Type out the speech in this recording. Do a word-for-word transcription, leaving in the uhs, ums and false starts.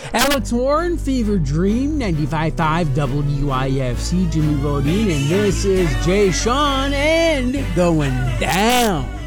Alex Warren, Fever Dream, ninety-five point five W I F C, Jimmy Bodine, and this is Jay Sean and Going Down.